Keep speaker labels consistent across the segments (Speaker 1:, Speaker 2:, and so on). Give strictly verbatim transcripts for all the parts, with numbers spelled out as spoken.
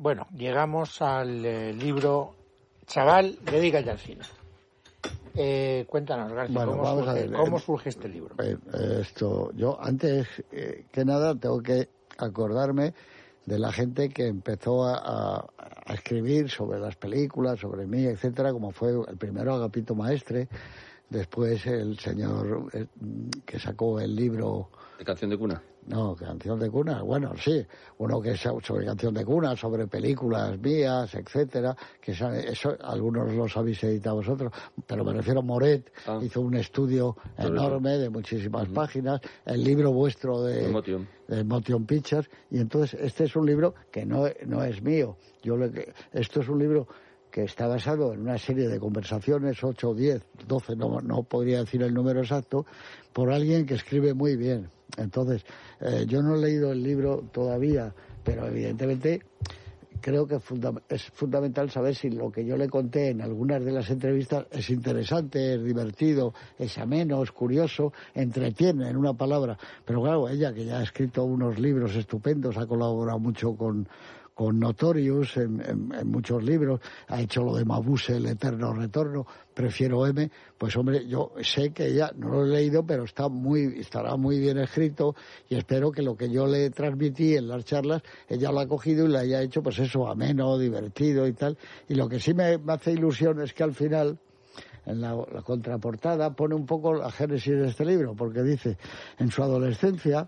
Speaker 1: Bueno, llegamos al eh, libro Chaval, dedícate al cine. Eh, cuéntanos, García,
Speaker 2: bueno,
Speaker 1: ¿cómo,
Speaker 2: vamos
Speaker 1: surge,
Speaker 2: a ver,
Speaker 1: ¿cómo
Speaker 2: eh,
Speaker 1: surge este libro?
Speaker 2: Eh, esto, yo antes eh, que nada tengo que acordarme de la gente que empezó a, a, a escribir sobre las películas, sobre mí, etcétera, como fue el primero Agapito Maestre, después el señor eh, que sacó el libro...
Speaker 3: ¿De Canción de Cuna?
Speaker 2: No, Canción de Cuna, bueno, sí, uno que es sobre Canción de Cuna, sobre películas mías, etcétera, que eso, eso algunos los habéis editado vosotros, pero me refiero a Moret, ah. hizo un estudio sobre enorme eso. De muchísimas uh-huh. páginas, el libro vuestro de Motion. de Motion Pictures, y entonces este es un libro que no, no es mío, yo le, esto es un libro que está basado en una serie de conversaciones, ocho, diez, doce, no, no podría decir el número exacto, por alguien que escribe muy bien. Entonces, eh, yo no he leído el libro todavía, pero evidentemente creo que funda- es fundamental saber si lo que yo le conté en algunas de las entrevistas es interesante, es divertido, es ameno, es curioso, entretiene, en una palabra. Pero claro, ella que ya ha escrito unos libros estupendos, ha colaborado mucho con... con Notorious en, en, en muchos libros, ha hecho lo de Mabuse, el eterno retorno, prefiero M, pues hombre, yo sé que ella, no lo he leído, pero está muy, estará muy bien escrito y espero que lo que yo le transmití en las charlas, ella lo ha cogido y le haya hecho, pues eso, ameno, divertido y tal. Y lo que sí me, me hace ilusión es que al final, en la, la contraportada, pone un poco la génesis de este libro, porque dice, en su adolescencia,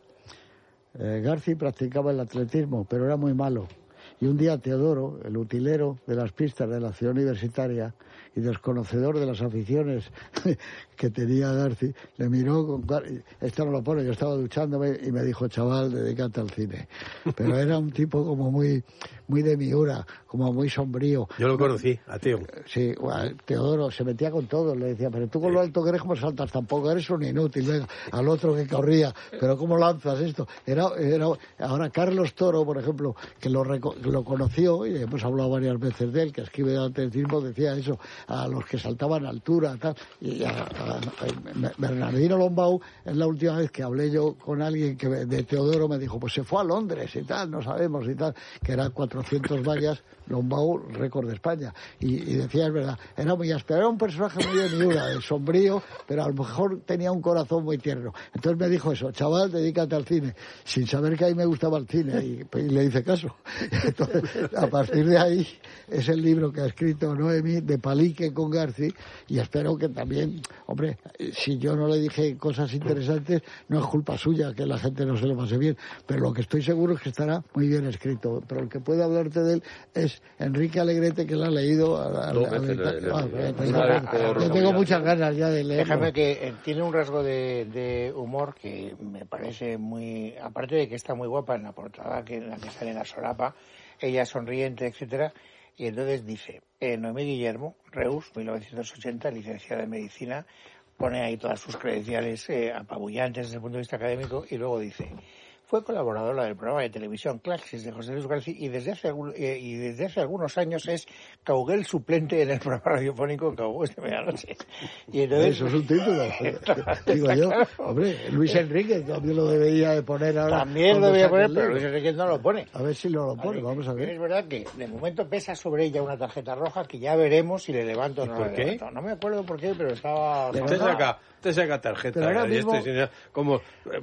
Speaker 2: eh, Garci practicaba el atletismo, pero era muy malo. Y un día Teodoro, el utilero de las pistas de la ciudad universitaria y desconocedor de las aficiones que tenía Garci, le miró con... Esto no lo pone, yo estaba duchándome y me dijo, chaval, dedícate al cine. Pero era un tipo como muy muy de miura, como muy sombrío.
Speaker 4: Yo lo conocí, a Teo.
Speaker 2: Sí, bueno, Teodoro se metía con todo, le decía, pero tú con lo alto que eres, ¿cómo saltas? Tampoco eres un inútil, venga, al otro que corría, pero ¿cómo lanzas esto? Era, era... Ahora, Carlos Toro, por ejemplo, que lo, reco... lo conoció, y hemos hablado varias veces de él, que escribe de atletismo, decía eso, a los que saltaban a altura, tal, y a, a, a Bernardino Lombau, es la última vez que hablé yo con alguien que de Teodoro, me dijo, pues se fue a Londres y tal, no sabemos y tal, que era cuatrocientos vallas, Lombau, récord de España, y, y decía, es verdad, era muy áspero, era un personaje muy de miura, de sombrío, pero a lo mejor tenía un corazón muy tierno. Entonces me dijo eso, chaval, dedícate al cine, sin saber que a mí me gustaba el cine, y, y le hice caso. Entonces, a partir de ahí, es el libro que ha escrito Noemi, de Palique con Garci, y espero que también, hombre, si yo no le dije cosas interesantes, no es culpa suya que la gente no se lo pase bien, pero lo que estoy seguro es que estará muy bien escrito. Pero el que puede hablarte de él es Enrique Alegrete, que lo ha leído. A, a,
Speaker 3: Dos
Speaker 2: a,
Speaker 3: veces
Speaker 2: a,
Speaker 3: le, le,
Speaker 2: ah,
Speaker 3: le,
Speaker 2: pues,
Speaker 3: una vez por
Speaker 2: yo tengo muchas ganas ya de leerlo.
Speaker 1: Déjame que eh, tiene un rasgo de, de humor que me parece muy... Aparte de que está muy guapa en la portada, que en la que sale la solapa, ella sonriente, etcétera. Y entonces dice, eh, Noemí Guillermo, Reus, mil novecientos ochenta, licenciada en Medicina, pone ahí todas sus credenciales eh, apabullantes desde el punto de vista académico, y luego dice, fue colaboradora del programa de televisión Claxis de José Luis García y desde hace eh, y desde hace algunos años es Cauguel suplente en el programa radiofónico Cauguel de Medianoche. Y entonces,
Speaker 2: eso es un título, digo yo. Hombre, Luis Enrique también lo debería de poner ahora.
Speaker 1: También lo debería poner, pero Luis Enrique no lo pone.
Speaker 2: A ver si lo, lo pone, vamos a ver.
Speaker 1: Es verdad que de momento pesa sobre ella una tarjeta roja que ya veremos si le levanto o no
Speaker 4: ¿Por
Speaker 1: le
Speaker 4: qué?
Speaker 1: levanto. No me acuerdo por qué, pero estaba...
Speaker 4: Usted saca, usted saca tarjeta.
Speaker 2: Mismo...
Speaker 4: Este, como,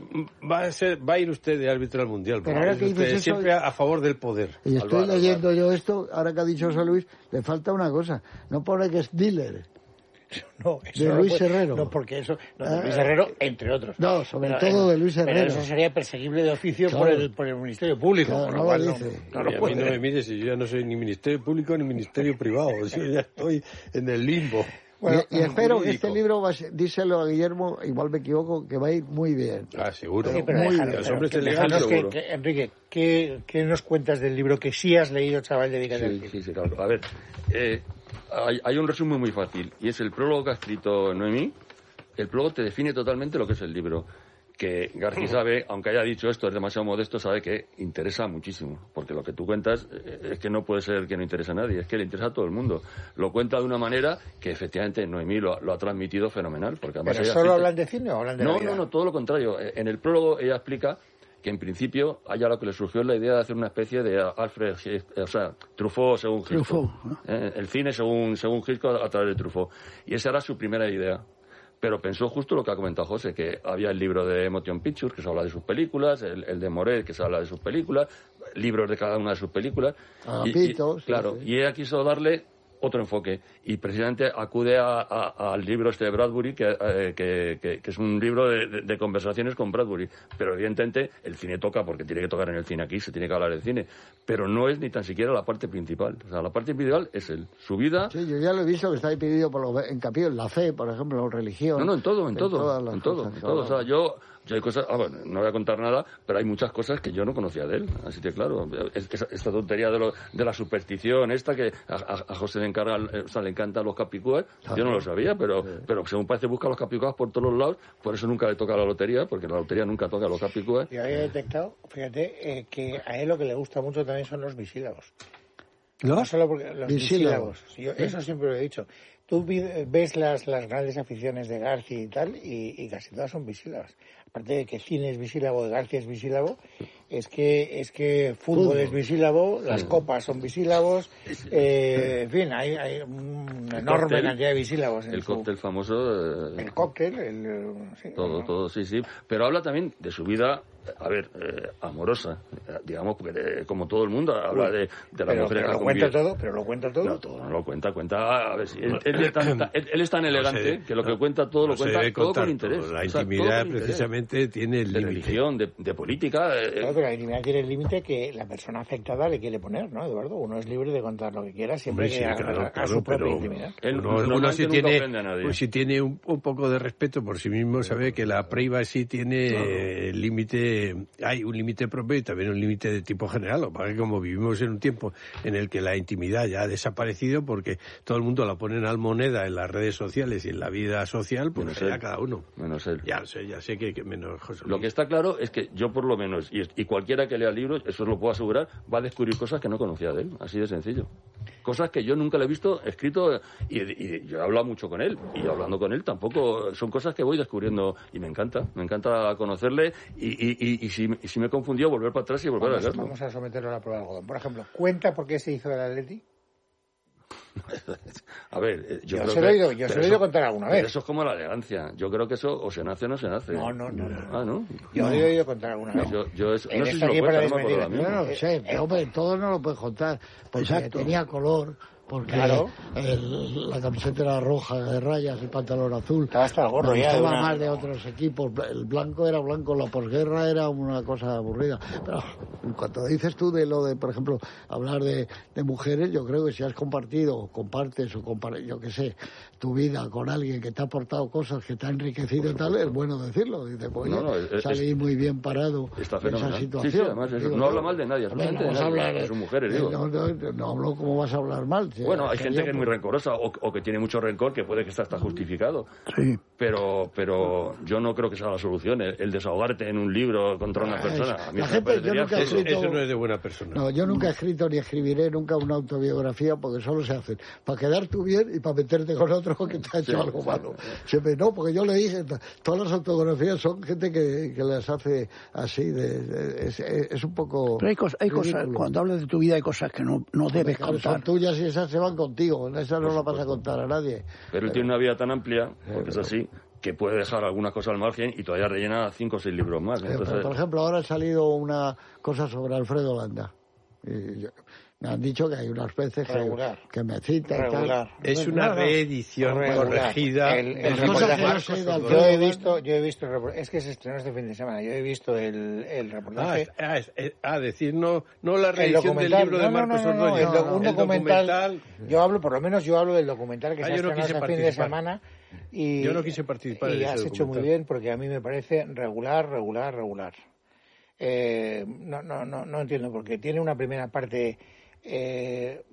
Speaker 4: va, a ser, va a ir usted de árbitro al mundial.
Speaker 2: Pero ahora que dices eso,
Speaker 4: siempre a favor del poder.
Speaker 2: Y estoy
Speaker 4: Alvaro,
Speaker 2: leyendo
Speaker 4: Alvaro.
Speaker 2: yo esto, ahora que ha dicho José Luis, le falta una cosa. No pone que es dealer.
Speaker 1: No, eso
Speaker 2: de
Speaker 1: no
Speaker 2: Luis
Speaker 1: puede,
Speaker 2: Herrero.
Speaker 1: No, porque eso... No, de Luis Herrero, entre otros.
Speaker 2: No, sobre
Speaker 1: pero,
Speaker 2: todo
Speaker 1: eh,
Speaker 2: de Luis Herrero.
Speaker 1: Pero eso sería perseguible de oficio
Speaker 2: claro.
Speaker 1: por, el, por el Ministerio Público.
Speaker 2: Claro,
Speaker 1: por
Speaker 2: no
Speaker 1: lo
Speaker 2: lo
Speaker 1: cual
Speaker 2: dice.
Speaker 1: No, no
Speaker 4: y
Speaker 1: lo
Speaker 4: a
Speaker 1: puede.
Speaker 4: mí no me mire si yo ya no soy ni Ministerio Público ni Ministerio Privado. Yo ya estoy en el limbo.
Speaker 2: Bueno, y, y espero
Speaker 4: jurídico.
Speaker 2: que este libro, va a ser, díselo a Guillermo, igual me equivoco, que va a ir muy bien.
Speaker 4: Ah, seguro.
Speaker 1: Sí, pero
Speaker 2: muy
Speaker 1: déjalo,
Speaker 2: bien.
Speaker 4: Los
Speaker 1: pero
Speaker 4: hombres
Speaker 1: que-
Speaker 4: elegantes,
Speaker 1: déjanos que-
Speaker 4: seguro.
Speaker 1: que- Enrique, ¿qué, ¿qué nos cuentas del libro que sí has leído, chaval, dedícate al
Speaker 3: Sí,
Speaker 1: cine?
Speaker 3: sí, sí, claro. A ver, eh, hay, hay un resumen muy fácil, y es el prólogo que ha escrito Noemí. El prólogo te define totalmente lo que es el libro. Que García sabe, aunque haya dicho esto, es demasiado modesto, sabe que interesa muchísimo. Porque lo que tú cuentas eh, es que no puede ser que no interese a nadie, es que le interesa a todo el mundo. Lo cuenta de una manera que efectivamente Noemí lo, lo ha transmitido fenomenal. Porque además
Speaker 1: ¿Pero
Speaker 3: ella
Speaker 1: solo
Speaker 3: cita-
Speaker 1: hablan de cine o hablan de la
Speaker 3: No,
Speaker 1: vida?
Speaker 3: no, no, todo lo contrario. En el prólogo ella explica que en principio haya lo que le surgió la idea de hacer una especie de Alfred, o sea, Truffaut según Hitchcock.
Speaker 5: Truffaut, ¿no?
Speaker 3: Eh, el cine según, según Hitchcock a través de Truffaut. Y esa era su primera idea. Pero pensó justo lo que ha comentado José, que había el libro de Motion Pictures, que se habla de sus películas, el, el de Moret, que se habla de sus películas, libros de cada una de sus películas.
Speaker 2: Agapito,
Speaker 3: y, y,
Speaker 2: sí,
Speaker 3: claro,
Speaker 2: sí.
Speaker 3: y ella quiso darle otro enfoque, y precisamente acude a, a, al libro este de Bradbury, que, eh, que, que, que es un libro de, de, de conversaciones con Bradbury, pero evidentemente el cine toca, porque tiene que tocar en el cine aquí, se tiene que hablar del cine, pero no es ni tan siquiera la parte principal, o sea, la parte principal es él, su vida...
Speaker 2: Sí, yo ya lo he visto que está ahí pedido por los hincapié en la fe, por ejemplo, religión...
Speaker 3: No, no, en todo, en, en todo, en todo,
Speaker 2: cosas,
Speaker 3: en todo, o sea, yo... Yo hay cosas, ah, bueno, no voy a contar nada, pero hay muchas cosas que yo no conocía de él, así que claro, es, esa, esta tontería de, lo, de la superstición esta que a, a, a José le encarga, o sea, le encantan los capicúas, yo no lo sabía, pero, sí. pero según parece busca los capicúas por todos los lados, por eso nunca le toca la lotería, porque la lotería nunca toca a los capicúas.
Speaker 1: Yo había detectado, fíjate, eh, que a él lo que le gusta mucho también son los bisílabos.
Speaker 2: ¿Los?
Speaker 1: No solo porque los bisílabos, bisílabos. Yo, eso siempre lo he dicho. Tú ves las, las grandes aficiones de García y tal, y, y casi todas son bisílabas. Aparte de que cine es bisílabo, García es bisílabo, es que es que fútbol, fútbol. es bisílabo, las sí. copas son bisílabos, eh, en fin, hay, hay una enorme cóctel, cantidad de bisílabos. En
Speaker 3: el
Speaker 1: su...
Speaker 3: cóctel famoso. Eh...
Speaker 1: El cóctel, el... Sí,
Speaker 3: todo, no. todo, sí, sí. Pero habla también de su vida, a ver, eh, amorosa, digamos, porque de, como todo el mundo habla de, de la
Speaker 1: pero,
Speaker 3: mujer.
Speaker 1: Pero lo cuenta todo, pero lo cuenta todo.
Speaker 3: No, todo no lo cuenta, cuenta, a ver, si él, él, es, tan, él, él es tan elegante no sé, que lo que cuenta todo
Speaker 4: no
Speaker 3: lo cuenta todo con interés.
Speaker 4: Todo. La intimidad, o sea, precisamente, tiene el
Speaker 3: límite. De religión, de, de política.
Speaker 1: Eh, claro, pero la intimidad tiene el límite que la persona afectada le quiere poner, ¿no, Eduardo? Uno es libre de contar lo que quiera, siempre
Speaker 4: sí,
Speaker 1: que a,
Speaker 4: claro,
Speaker 1: a, a
Speaker 4: claro,
Speaker 1: su propia
Speaker 4: pero
Speaker 1: intimidad.
Speaker 4: Él, uno, uno, uno si tiene, pues, si tiene un, un poco de respeto por sí mismo, sabe que la privacy tiene claro. eh, límite, hay un límite propio y también un límite de tipo general. Lo que pasa es que como vivimos en un tiempo en el que la intimidad ya ha desaparecido porque todo el mundo la pone en almoneda en las redes sociales y en la vida social, pues ya cada uno.
Speaker 3: Menos él.
Speaker 4: Ya sé, ya sé que, que menos José Luis.
Speaker 3: Lo que está claro es que yo por lo menos, y, y cualquiera que lea libros, eso os lo puedo asegurar, va a descubrir cosas que no conocía de él, así de sencillo. Cosas que yo nunca le he visto escrito, y, y yo he hablado mucho con él, y hablando con él tampoco, son cosas que voy descubriendo, y me encanta, me encanta conocerle, y, y, y, y, si, y si me confundió, volver para atrás y volver
Speaker 1: vamos,
Speaker 3: a verlo.
Speaker 1: Vamos a someterlo a la prueba de algodón. Por ejemplo, ¿cuenta por qué se hizo el Atleti?
Speaker 3: A ver, yo,
Speaker 1: yo
Speaker 3: creo
Speaker 1: se lo he oído, yo se lo he oído contar alguna vez.
Speaker 3: Eso es como la elegancia. Yo creo que eso o se nace o no se nace.
Speaker 1: No, no, no. no.
Speaker 3: Ah, ¿no?
Speaker 1: Yo lo he oído contar alguna vez.
Speaker 3: Yo, yo eso, no sé si
Speaker 1: lo
Speaker 3: cuenta, no
Speaker 1: me
Speaker 3: no,
Speaker 2: no, no sé, pero hombre, todo no lo puedes contar. Pues tenía color, porque
Speaker 1: claro.
Speaker 2: el, la camiseta era roja de rayas, el pantalón azul.
Speaker 1: Estaba hasta el gorro ya.
Speaker 2: Estaba
Speaker 1: una...
Speaker 2: más de otros equipos. El blanco era blanco, la posguerra era una cosa aburrida. Pero en cuanto dices tú de lo de, por ejemplo, hablar de, de mujeres, yo creo que si has compartido, compartes o compartes, yo qué sé, tu vida con alguien que te ha aportado cosas, que te ha enriquecido y tal, es bueno decirlo. Dice, pues
Speaker 3: no, no, es,
Speaker 2: salí
Speaker 3: es,
Speaker 2: muy bien parado
Speaker 3: está
Speaker 2: en esa situación.
Speaker 3: Sí, sí, además, digo, no habla mal de nadie, solamente
Speaker 2: no,
Speaker 3: de nadie,
Speaker 2: hablar,
Speaker 3: de sus mujeres, digo.
Speaker 2: No, no, no hablo como vas a hablar mal.
Speaker 3: Bueno, hay gente que es muy rencorosa o, o que tiene mucho rencor, que puede que está hasta justificado.
Speaker 2: Sí.
Speaker 3: Pero, pero yo no creo que sea la solución, el, el desahogarte en un libro contra una persona. A mí
Speaker 2: la
Speaker 3: me
Speaker 2: gente, yo nunca he
Speaker 4: eso,
Speaker 2: escrito,
Speaker 4: eso no es de buena persona.
Speaker 2: No, yo nunca he escrito ni escribiré nunca una autobiografía porque solo se hacen para quedar tú bien y para meterte con otro que te ha hecho
Speaker 3: sí,
Speaker 2: algo
Speaker 3: sí,
Speaker 2: malo.
Speaker 3: Sí.
Speaker 2: Siempre no, porque yo le dije, todas las autobiografías son gente que, que las hace así, de, de, es, es un poco...
Speaker 5: Pero hay, cos, hay cosas, cuando hablas de tu vida hay cosas que no, no debes
Speaker 2: claro,
Speaker 5: contar.
Speaker 2: Son tuyas y esas se van contigo, esas no las vas a contar a nadie.
Speaker 3: Pero él tiene una vida tan amplia, porque es así, que puede dejar algunas cosas al margen y todavía rellena cinco o seis libros más. Entonces...
Speaker 2: Pero, por ejemplo, ahora ha salido una cosa sobre Alfredo Landa. Y yo, me han dicho que hay unas veces que, que me citan y tal.
Speaker 4: Es una no, no. reedición regular. corregida.
Speaker 1: El, el reportaje, yo, yo he visto, yo he visto el reportaje, es que se estrenó este fin de semana, yo he visto el, el reportaje.
Speaker 4: Ah, es, es, ah, decir, no, no la reedición del libro de
Speaker 1: no,
Speaker 4: Marcos
Speaker 1: no, no,
Speaker 4: Ordóñez.
Speaker 1: No, no, no, un
Speaker 4: el
Speaker 1: documental,
Speaker 4: documental.
Speaker 1: Yo hablo, por lo menos yo hablo del documental que ah, se ha estrenado
Speaker 4: no
Speaker 1: este
Speaker 4: participar.
Speaker 1: fin de semana. Y,
Speaker 4: yo no quise participar
Speaker 1: y
Speaker 4: en ese
Speaker 1: has hecho
Speaker 4: documental.
Speaker 1: muy bien porque a mí me parece regular, regular, regular. Eh, no, no, no, no entiendo porque tiene una primera parte eh,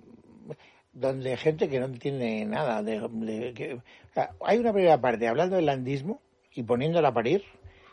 Speaker 1: donde gente que no entiende nada. De, de, que, o sea, hay una primera parte hablando del landismo y poniéndola a parir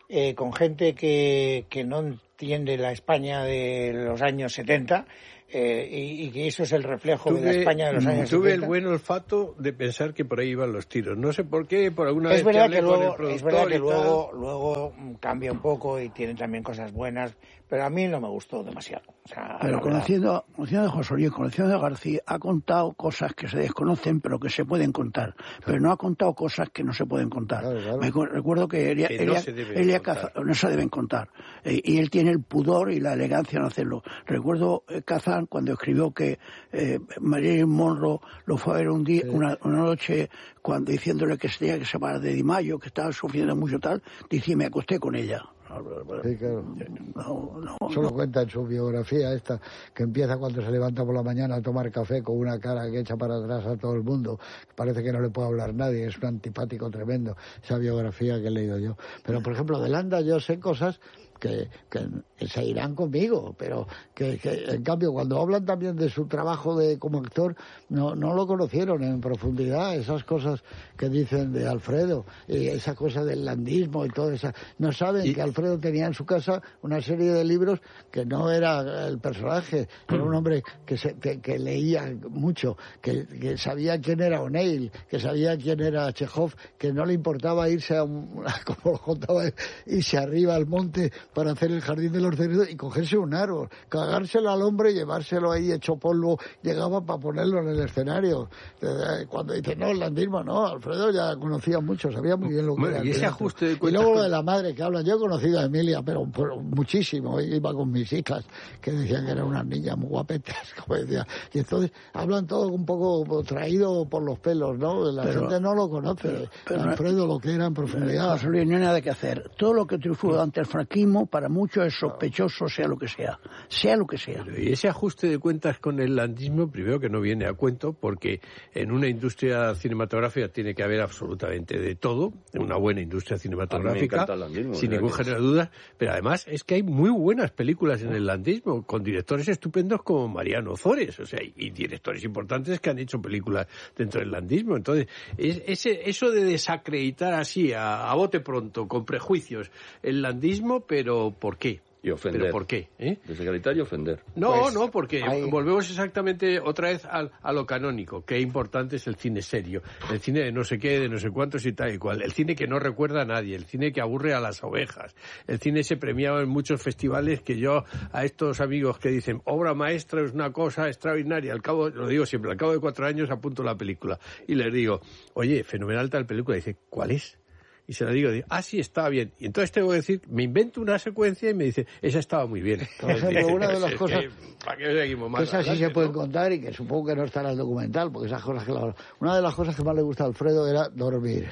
Speaker 1: eh, con gente que, que no entiende la España de los años setenta, eh, y, y que eso es el reflejo tuve, de la España de los años
Speaker 4: tuve
Speaker 1: setenta.
Speaker 4: Tuve el buen olfato de pensar que por ahí iban los tiros. No sé por qué, por alguna
Speaker 1: es
Speaker 4: vez
Speaker 1: verdad
Speaker 4: que
Speaker 1: que luego,
Speaker 4: con el
Speaker 1: Es verdad que luego,
Speaker 4: tal...
Speaker 1: luego cambia un poco y tiene también cosas buenas, pero a mí no me gustó demasiado. O sea,
Speaker 5: pero conociendo, conociendo a José Luis, conociendo a García, ha contado cosas que se desconocen, pero que se pueden contar. Claro. Pero no ha contado cosas que no se pueden contar. Claro, claro. Me recuerdo que, Elia,
Speaker 4: que
Speaker 5: Elia,
Speaker 4: no, se
Speaker 5: Elia Caza, no se deben contar. Eh, y él tiene el pudor y la elegancia en hacerlo. Recuerdo eh, Kazan cuando escribió que eh, Marilyn Monroe lo fue a ver un día, sí. una, una noche, cuando diciéndole que se tenía que separar de Di Maio, que estaba sufriendo mucho tal, dice, me acosté con ella.
Speaker 2: Sí, claro.
Speaker 5: No, no,
Speaker 2: Solo
Speaker 5: no.
Speaker 2: cuenta en su biografía esta, que empieza cuando se levanta por la mañana a tomar café con una cara que echa para atrás a todo el mundo. Parece que no le puede hablar nadie, es un antipático tremendo, esa biografía que he leído yo. Pero, por ejemplo, de Landa yo sé cosas que, que se irán conmigo, pero que, que en cambio cuando hablan también de su trabajo de como actor, no, no lo conocieron en profundidad, esas cosas que dicen de Alfredo, y esa cosa del landismo y todo eso. No saben ¿Y? que Alfredo tenía en su casa una serie de libros que no era el personaje, era un hombre que, se, que, que leía mucho, que, que sabía quién era O'Neill, que sabía quién era Chekhov, que no le importaba irse a un, como lo contaba, irse arriba al monte para hacer el jardín de los cerdos y cogerse un árbol, cagárselo al hombre y llevárselo ahí hecho polvo, llegaba para ponerlo en el escenario. Cuando dice, no, el landismo, no, Alfredo ya conocía mucho, sabía muy bien lo que
Speaker 4: bueno,
Speaker 2: era.
Speaker 4: Y, ese ajuste de
Speaker 2: y luego con... lo de la madre que habla, yo he conocido a Emilia, pero, pero muchísimo, iba con mis hijas, que decían que era una niña muy guapetas, como decía, y entonces hablan todo un poco traído por los pelos, ¿no? La pero, gente no lo conoce, pero, pero Alfredo lo que era en profundidad.
Speaker 5: José Luis, no hay nada que hacer. Todo lo que triunfó ante el franquismo, para muchos es sospechoso, sea lo que sea, sea lo que sea.
Speaker 4: Pero, y ese ajuste de cuentas con el landismo, primero que no viene a cuento, porque en una industria cinematográfica tiene que haber absolutamente de todo, una buena industria cinematográfica, landismo, sin ningún género de dudas, pero además es que hay muy buenas películas en el landismo, con directores estupendos como Mariano Ozores, o sea, y, y directores importantes que han hecho películas dentro del landismo. Entonces, es, ese, eso de desacreditar así, a, a bote pronto, con prejuicios, el landismo, pero ¿por qué?
Speaker 3: Y ofender.
Speaker 4: ¿Pero por qué? ¿Eh?
Speaker 3: Desacreditar y ofender.
Speaker 4: No,
Speaker 1: pues,
Speaker 4: no, porque
Speaker 1: hay...
Speaker 4: volvemos exactamente otra vez a, a lo canónico. Qué importante es el cine serio. El cine de no sé qué, de no sé cuántos y tal y cual. El cine que no recuerda a nadie. El cine que aburre a las ovejas. El cine ese premiado en muchos festivales que yo a estos amigos que dicen obra maestra es una cosa extraordinaria. Al cabo, lo digo siempre, al cabo de cuatro años apunto la película. Y les digo, oye, fenomenal tal película. Y dice, ¿cuál es? Y se la digo, digo, ah, sí, estaba bien. Y entonces tengo que decir, me invento una secuencia y me dice, esa estaba muy bien.
Speaker 2: Por ejemplo, una de las cosas
Speaker 4: ¿para qué seguimos más?
Speaker 2: Que esas sí se pueden contar y que supongo que no estará el documental, porque esas cosas que la... Una de las cosas que más le gusta a Alfredo era dormir.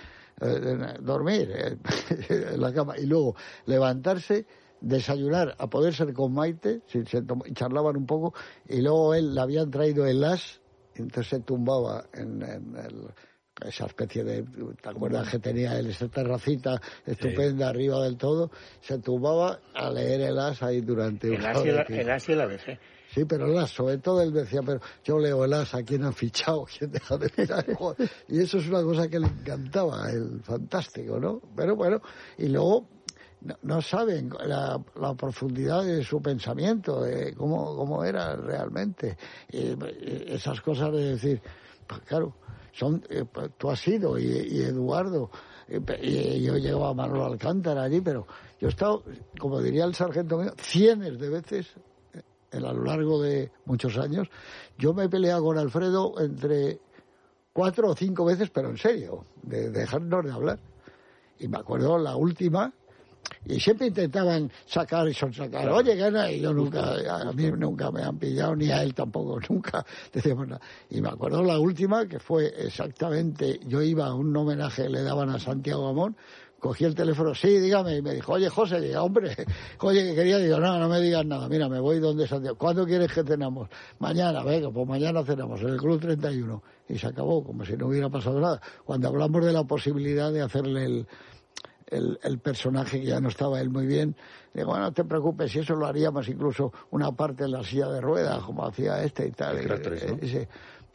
Speaker 2: Eh, dormir eh, en la cama. Y luego levantarse, desayunar, a poder ser con Maite, si se tom- charlaban un poco, y luego él le habían traído el as, entonces se tumbaba en, en el... esa especie de, ¿te acuerdas que tenía él esa terracita estupenda sí. arriba del todo? Se tumbaba a leer el as ahí durante
Speaker 1: el as, y el, el as y el A B C.
Speaker 2: Sí, pero el as, sobre todo él decía, pero yo leo el as, ¿a quién han fichado? ¿Quién deja de fichar? Y eso es una cosa que le encantaba, el fantástico, ¿no? Pero bueno, y luego no, no saben la, la profundidad de su pensamiento, de cómo, cómo era realmente. Y, y esas cosas de decir, pues claro, son eh, tú has ido y, y Eduardo y, y yo llego a Manolo Alcántara allí, pero yo he estado, como diría el sargento mío, cientos de veces eh, a lo largo de muchos años. Yo me he peleado con Alfredo entre cuatro o cinco veces, pero en serio, de, de dejarnos de hablar. Y me acuerdo la última, y siempre intentaban sacar y sonsacar. Claro. Oye, gana, y yo nunca, a mí nunca me han pillado, ni a él tampoco, nunca decíamos nada. Y me acuerdo la última, que fue exactamente, yo iba a un homenaje, le daban a Santiago Amón, cogí el teléfono, sí, dígame, y me dijo, oye, José, diga, hombre, oye, que quería, digo, no, no me digas nada, mira, me voy donde Santiago, ¿cuándo quieres que cenamos? Mañana, venga, pues mañana cenamos, en el Club treinta y uno, y se acabó, como si no hubiera pasado nada. Cuando hablamos de la posibilidad de hacerle el El, el personaje, que ya no estaba él muy bien, digo, bueno, no te preocupes, si eso lo haríamos incluso una parte en la silla de ruedas, como hacía este y tal.
Speaker 3: Y, ¿no?
Speaker 2: y, y,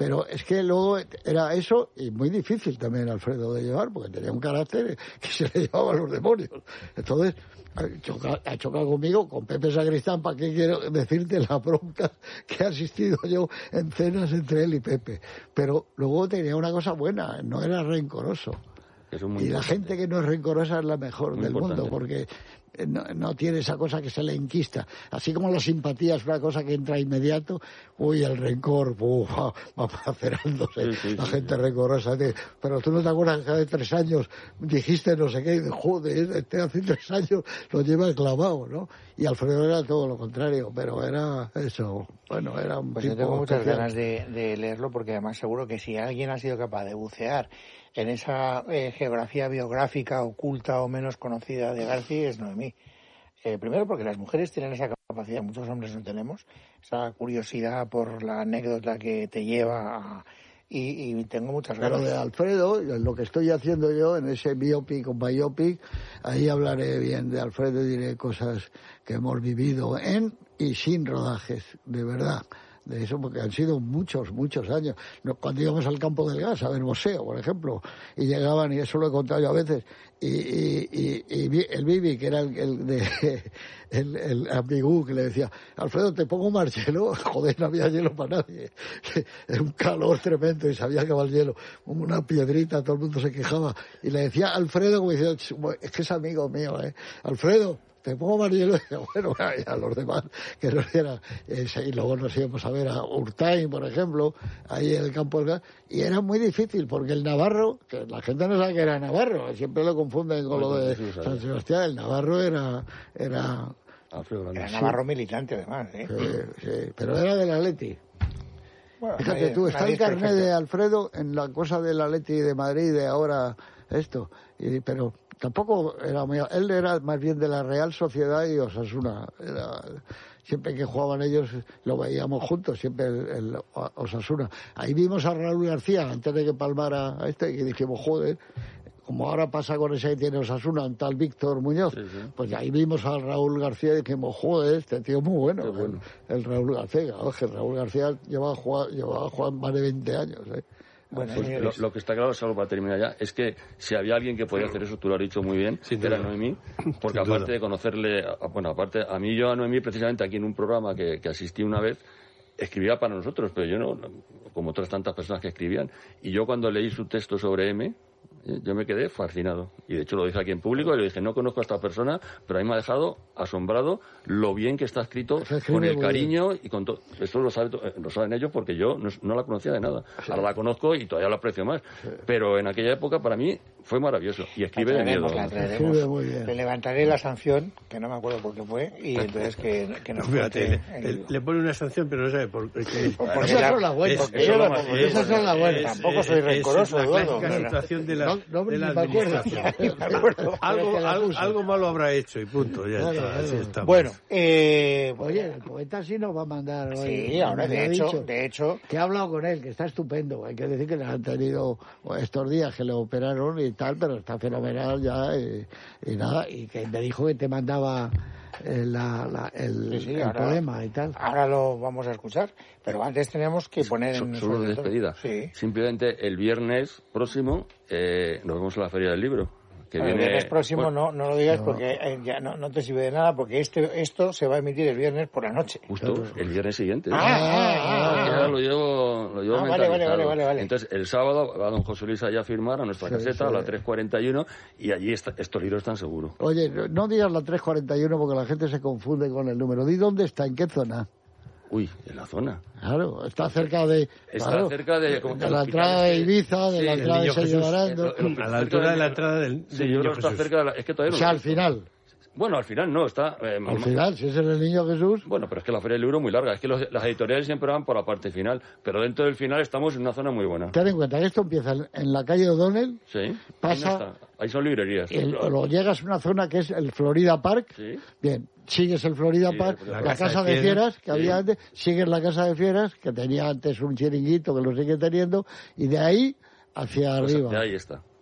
Speaker 2: Pero es que luego era eso, y muy difícil también Alfredo de llevar, porque tenía un carácter que se le llevaba a los demonios. Entonces, choca, ha chocado conmigo, con Pepe Sacristán, ¿para qué quiero decirte la bronca que he asistido yo en cenas entre él y Pepe? Pero luego tenía una cosa buena, no era rencoroso.
Speaker 3: Eso es muy
Speaker 2: y la
Speaker 3: importante.
Speaker 2: gente que no es rencorosa es la mejor
Speaker 3: Muy
Speaker 2: del
Speaker 3: importante.
Speaker 2: mundo, porque no, no tiene esa cosa que se le enquista. Así como la simpatía es una cosa que entra inmediato, uy, el rencor, uf, va macerándose.
Speaker 3: Sí, sí,
Speaker 2: la
Speaker 3: sí,
Speaker 2: gente
Speaker 3: sí.
Speaker 2: rencorosa. De, pero tú no te acuerdas que hace tres años dijiste no sé qué, y de, joder, este hace tres años lo lleva clavado, ¿no? Y Alfredo era todo lo contrario, pero era eso, bueno, era un
Speaker 1: Pues
Speaker 2: tipo
Speaker 1: yo tengo muchas
Speaker 2: especial.
Speaker 1: ganas de, de leerlo, porque además seguro que si alguien ha sido capaz de bucear en esa eh, geografía biográfica oculta o menos conocida de García es Noemí. Eh, primero porque las mujeres tienen esa capacidad, muchos hombres no tenemos, esa curiosidad por la anécdota que te lleva a... Y, y tengo muchas
Speaker 2: Pero
Speaker 1: ganas.
Speaker 2: de Alfredo, lo que estoy haciendo yo en ese biopic o biopic, ahí hablaré bien de Alfredo y diré cosas que hemos vivido en y sin rodajes, de verdad. De eso, porque han sido muchos, muchos años. No, cuando íbamos al Campo del Gas, a ver Moseo, por ejemplo, y llegaban, y eso lo he contado yo a veces, y, y, y, y el Bibi, que era el, el de el, el ambigú, que le decía, Alfredo, ¿te pongo más hielo? Joder, no había hielo para nadie. Era un calor tremendo y sabía que va el hielo. Una piedrita, todo el mundo se quejaba. Y le decía a Alfredo, como diciendo, es que es amigo mío, ¿eh? Alfredo, te pongo más hielo, y bueno, a los demás que nos dieran. Eh, y luego nos íbamos a ver a Urtain, por ejemplo, ahí en el Campo del Gas, y era muy difícil, porque el navarro, que la gente no sabe que era navarro, siempre lo confunden con lo de San Sebastián, el navarro era... era
Speaker 3: Alfredo Grande.
Speaker 1: Era navarro militante, además, ¿eh?
Speaker 2: sí, sí, pero era del Atleti.
Speaker 1: Bueno,
Speaker 2: Fíjate
Speaker 1: nadie-
Speaker 2: tú, está
Speaker 1: nadie
Speaker 2: el
Speaker 1: es
Speaker 2: carnet
Speaker 1: perfecto.
Speaker 2: de Alfredo en la cosa del Atleti de Madrid de ahora esto, y, pero tampoco era muy... Él era más bien de la Real Sociedad y Osasuna. Era, siempre que jugaban ellos lo veíamos juntos, siempre el, el Osasuna. Ahí vimos a Raúl García antes de que palmara a este, y dijimos, joder, como ahora pasa con ese que tiene Osasuna, un tal Víctor Muñoz,
Speaker 3: Sí, sí.
Speaker 2: pues ahí vimos a Raúl García y dijimos, joder, este tío es muy bueno.
Speaker 3: Qué bueno.
Speaker 2: El, el Raúl García, oye, Raúl García llevaba jugando, llevaba jugando más de veinte años, ¿eh?
Speaker 1: Bueno,
Speaker 3: Pues
Speaker 1: señores,
Speaker 3: lo, lo que está claro, solo para terminar ya, es que si había alguien que podía hacer eso, tú lo has dicho muy bien,
Speaker 4: Sin
Speaker 3: era
Speaker 4: duda.
Speaker 3: Noemí, porque
Speaker 4: Sin duda.
Speaker 3: aparte de conocerle, a- bueno, aparte, a mí yo a Noemí precisamente aquí en un programa que, que asistí una vez, escribía para nosotros, pero yo no, no- como otras tantas personas que escribían, y yo cuando leí su texto sobre M, eh, yo me quedé fascinado, y de hecho lo dije aquí en público, y le dije, no conozco a esta persona, pero a mí me ha dejado asombrado lo bien que está escrito,
Speaker 2: Se escribe
Speaker 3: con el
Speaker 2: muy
Speaker 3: cariño y con todo. Esto lo, sabe, to- eh, lo saben ellos porque yo no, no la conocía de nada. Ahora la conozco y todavía la aprecio más. Pero en aquella época para mí fue maravilloso. Y escribe de miedo.
Speaker 1: traeremos, la
Speaker 2: Escribe
Speaker 1: traeremos.
Speaker 2: muy bien.
Speaker 1: Le levantaré la sanción, que no me acuerdo por qué fue, y entonces que, que nos
Speaker 4: Fíjate,
Speaker 1: cuente
Speaker 4: le,
Speaker 1: el-
Speaker 4: le- le pone una sanción, pero no sabe por qué.
Speaker 1: Porque
Speaker 2: Esas
Speaker 1: la-
Speaker 2: son las buenas.
Speaker 1: porque
Speaker 3: Eso
Speaker 1: yo
Speaker 3: es lo
Speaker 1: la-
Speaker 3: más-
Speaker 1: porque esas son las buenas. Tampoco soy
Speaker 4: es-
Speaker 1: rencoroso,
Speaker 4: es la
Speaker 1: Eduardo.
Speaker 4: clásica
Speaker 1: pero-
Speaker 4: situación de la,
Speaker 2: No, no,
Speaker 4: de la
Speaker 2: ni me acuerdo.
Speaker 4: administración.
Speaker 1: Me acuerdo.
Speaker 4: algo,
Speaker 2: Pero que la
Speaker 4: algo,
Speaker 2: puso.
Speaker 4: algo malo habrá hecho y punto. Ya
Speaker 2: Claro,
Speaker 4: está,
Speaker 2: claro.
Speaker 4: así estamos.
Speaker 1: Bueno, eh,
Speaker 2: Oye, el poeta sí nos va a mandar hoy.
Speaker 1: sí, ahora
Speaker 2: me
Speaker 1: de
Speaker 2: ha
Speaker 1: hecho,
Speaker 2: dicho.
Speaker 1: de hecho,
Speaker 2: Que he hablado con él, que está estupendo. Hay que decir que le han tenido estos días que le operaron y tal, pero está fenomenal ya. Y, y nada, y que me dijo que te mandaba eh, la, la- el,
Speaker 1: Sí, sí,
Speaker 2: el
Speaker 1: ahora-
Speaker 2: poema y tal.
Speaker 1: ahora lo vamos a escuchar, pero antes tenemos que poner
Speaker 3: So-
Speaker 1: en...
Speaker 3: Solo
Speaker 1: sobre
Speaker 3: de
Speaker 1: todo-
Speaker 3: despedida.
Speaker 1: Sí.
Speaker 3: Simplemente el viernes próximo eh, nos vemos en la Feria del Libro. Que
Speaker 1: El
Speaker 3: viene,
Speaker 1: viernes próximo
Speaker 3: bueno,
Speaker 1: no, no lo digas
Speaker 2: no.
Speaker 1: porque eh, ya no, no te sirve de nada, porque este esto se va a emitir el viernes por la noche.
Speaker 3: Justo el viernes siguiente.
Speaker 1: Ah, ah,
Speaker 3: Ya
Speaker 1: ah,
Speaker 3: lo llevo, lo llevo
Speaker 1: Ah, vale, vale,
Speaker 3: mentalizado.
Speaker 1: vale, vale, vale.
Speaker 3: Entonces, el sábado va don José Luis allá a firmar a nuestra
Speaker 2: Sí,
Speaker 3: caseta
Speaker 2: sí.
Speaker 3: a las tres cuarenta y uno y allí está- estos libros están seguros.
Speaker 2: Oye, no, no digas la tres cuarenta y uno porque la gente se confunde con el número. Di dónde está, en qué zona.
Speaker 3: Uy, en la zona.
Speaker 2: Claro, está cerca de...
Speaker 3: Está
Speaker 2: claro,
Speaker 3: cerca de... como que
Speaker 2: de
Speaker 3: el
Speaker 2: la
Speaker 3: hospital
Speaker 2: entrada de
Speaker 3: este-
Speaker 2: Ibiza, de
Speaker 3: Sí,
Speaker 2: la
Speaker 3: el
Speaker 2: entrada de
Speaker 4: Niño
Speaker 2: Sergio
Speaker 4: Jesús.
Speaker 2: Barando.
Speaker 3: Eh, lo-
Speaker 4: A la altura de la entrada del,
Speaker 3: Sí,
Speaker 4: del
Speaker 3: yo creo
Speaker 4: Niño
Speaker 3: que está
Speaker 4: Jesús.
Speaker 3: cerca de la... Es que todavía
Speaker 2: O
Speaker 3: no
Speaker 2: sea,
Speaker 3: lo
Speaker 2: al
Speaker 3: he visto.
Speaker 2: final.
Speaker 3: Bueno, al final no, está... eh,
Speaker 2: Al
Speaker 3: más-
Speaker 2: final, si ese es el Niño Jesús...
Speaker 3: Bueno, pero es que la Feria del Libro es muy larga. Es que los- las editoriales siempre van por la parte final. Pero dentro del final estamos en una zona muy buena.
Speaker 2: Ten en cuenta que esto empieza en- en la calle O'Donnell,
Speaker 3: Sí. Ahí,
Speaker 2: Pasa-
Speaker 3: no está. Ahí son librerías.
Speaker 2: y lo, lo llegas a una zona que es el Florida Park.
Speaker 3: Sí.
Speaker 2: Bien, sigues el Florida
Speaker 3: Sí,
Speaker 2: Park,
Speaker 3: la
Speaker 2: la,
Speaker 4: Casa
Speaker 2: casa
Speaker 4: de
Speaker 2: de
Speaker 4: Fieras,
Speaker 2: fieras que
Speaker 3: sí.
Speaker 2: había antes, sigues la casa de fieras, que tenía antes un chiringuito, que lo sigue teniendo, y de ahí hacia
Speaker 3: Pues
Speaker 2: arriba.
Speaker 3: de ahí está.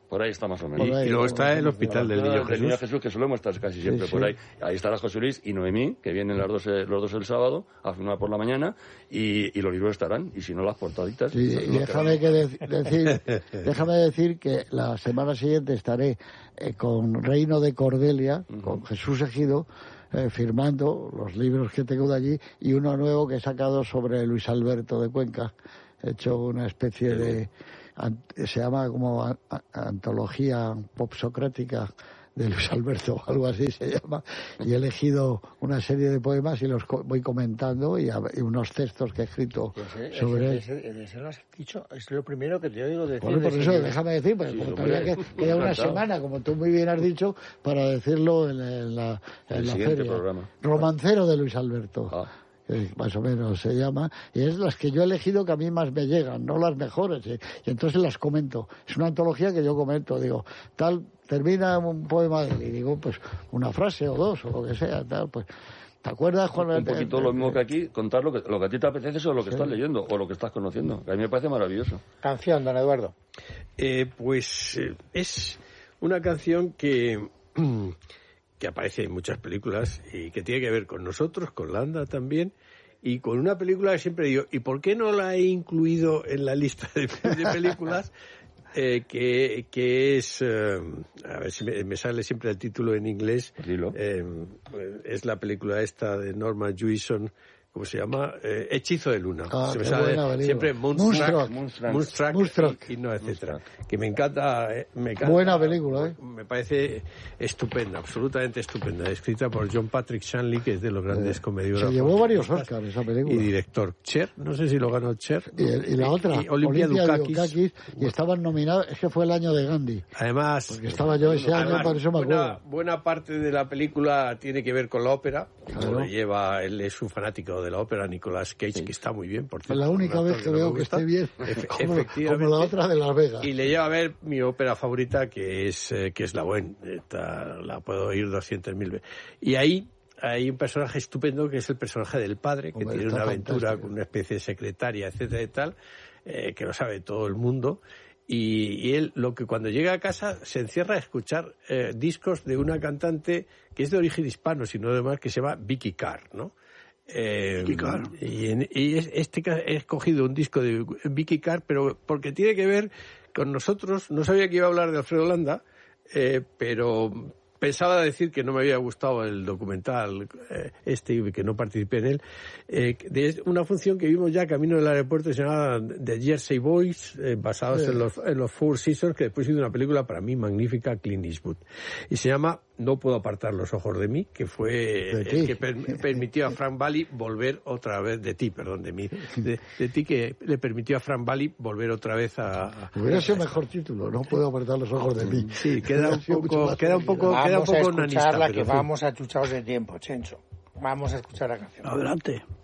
Speaker 3: Por ahí está más o menos.
Speaker 4: Y, y luego está el hospital del Niño Jesús.
Speaker 3: El Niño Jesús, que solemos estar casi siempre sí, por ahí. Sí. Ahí estará José Luis y Noemí, que vienen las dos, los dos el sábado, a firmar por la mañana, y, y los libros estarán, y si no, las portaditas.
Speaker 2: Sí, y déjame, que de, decir, déjame decir que la semana siguiente estaré eh, con Reino de Cordelia, uh-huh. con Jesús Ejido, eh, firmando los libros que tengo de allí, y uno nuevo que he sacado sobre Luis Alberto de Cuenca. He hecho una especie sí. de... se llama como a, a, antología pop socrática de Luis Alberto o algo así se llama, y he elegido una serie de poemas y los co- voy comentando y, a, y unos textos que he escrito ese, sobre
Speaker 1: ese, ese, ese lo has dicho, es lo primero que te oigo decir.
Speaker 2: Bueno, por
Speaker 1: de
Speaker 2: eso
Speaker 1: ese...
Speaker 2: déjame decir, porque sí, como todavía que queda una semana, como tú muy bien has dicho, para decirlo en, en la, en
Speaker 3: el
Speaker 2: la
Speaker 3: siguiente
Speaker 2: feria.
Speaker 3: Programa.
Speaker 2: Romancero de Luis Alberto.
Speaker 3: Ah.
Speaker 2: Más o menos se llama, y es las que yo he elegido que a mí más me llegan, no las mejores, y, y entonces las comento. Es una antología que yo comento, digo, tal, termina un poema de él, y digo, pues, una frase o dos, o lo que sea, tal, pues, ¿te acuerdas, Juan?
Speaker 3: Un poquito
Speaker 2: eh,
Speaker 3: lo mismo que aquí, contar lo que, lo que a ti te apetece o lo que
Speaker 2: sí.
Speaker 3: estás leyendo, o lo que estás conociendo, que a mí me parece maravilloso.
Speaker 1: Canción, don Eduardo.
Speaker 4: Eh, pues, eh, es una canción que... que aparece en muchas películas y que tiene que ver con nosotros, con Landa también, y con una película que siempre digo, ¿y por qué no la he incluido en la lista de, de películas? eh, que, que es, eh, a ver si me, me sale siempre el título en inglés, eh, es la película esta de Norman Jewison, ¿cómo se llama? Eh, Hechizo de Luna.
Speaker 2: Ah,
Speaker 4: se me sale siempre Moonstruck,
Speaker 2: Moonstruck,
Speaker 4: Moonstruck, Moonstruck y, y no, etcétera. Que me encanta, eh, me encanta.
Speaker 2: Buena película, ¿eh?
Speaker 4: Me parece estupenda, absolutamente estupenda. Escrita por John Patrick Shanley, que es de los grandes eh, comediógrafos.
Speaker 2: Se llevó varios Oscars esa película.
Speaker 4: Y director. Cher, no sé si lo ganó Cher.
Speaker 2: Y, y la otra,
Speaker 4: y Olimpia, Olimpia Dukakis. Dukakis.
Speaker 2: Y estaban nominados, es que fue el año de Gandhi.
Speaker 4: Además...
Speaker 2: Porque estaba yo ese además, año, por eso me
Speaker 4: buena,
Speaker 2: acuerdo.
Speaker 4: Buena parte de la película tiene que ver con la ópera.
Speaker 2: Claro.
Speaker 4: Lleva, él es un fanático de la ópera, Nicolas Cage, sí. que está muy bien, por cierto.
Speaker 2: Es la única vez que, que veo que esté bien,
Speaker 4: Efe-
Speaker 2: como,
Speaker 4: efectivamente.
Speaker 2: como la otra de Las Vegas.
Speaker 4: Y le lleva a ver mi ópera favorita, que es eh, que es La Bohème. Esta, la puedo oír doscientas mil veces. Y ahí hay un personaje estupendo, que es el personaje del padre, que Hombre, tiene una aventura fantástico. Con una especie de secretaria, etcétera y tal, eh, que lo sabe todo el mundo. Y, y él, lo que cuando llega a casa, se encierra a escuchar eh, discos de una cantante que es de origen hispano, sino además que se llama Vicky Carr, ¿no? Eh,
Speaker 5: Vicky Carr.
Speaker 4: Y, en, y es, este he escogido un disco de Vicky Carr, pero porque tiene que ver con nosotros. No sabía que iba a hablar de Alfredo Landa, eh, pero pensaba decir que no me había gustado el documental eh, este, que no participé en él, eh, de una función que vimos ya camino del aeropuerto, se llamaba The Jersey Boys, eh, basados sí. en, los, en los Four Seasons, que después hizo una película para mí magnífica, Clint Eastwood. Y se llama No puedo apartar los ojos de mí, que fue el que per- permitió a Frank Valli volver otra vez, de ti, perdón, de mí, de, de ti, que le permitió a Frank Valli volver otra vez a... a
Speaker 2: Hubiera sido mejor título, No puedo apartar los ojos de mí.
Speaker 4: Sí, queda un poco, queda un poco, queda un
Speaker 1: Vamos
Speaker 4: poco
Speaker 1: a
Speaker 4: unanista,
Speaker 1: escucharla,
Speaker 4: pero
Speaker 1: que
Speaker 4: sí.
Speaker 1: vamos achuchados de tiempo, Chencho. Vamos a escuchar la canción.
Speaker 5: Adelante.